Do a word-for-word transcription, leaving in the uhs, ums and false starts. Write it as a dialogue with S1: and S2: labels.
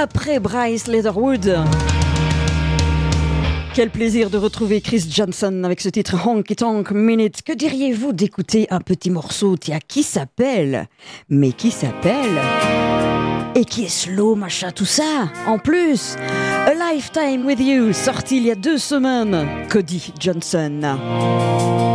S1: après Bryce Leatherwood. Quel plaisir de retrouver Chris Johnson avec ce titre Honky Tonk Minute. Que diriez-vous d'écouter un petit morceau, tiens, qui s'appelle Mais qui s'appelle Et qui est slow, machin, tout ça. En plus, A Lifetime With You, sorti il y a deux semaines. Cody Johnson.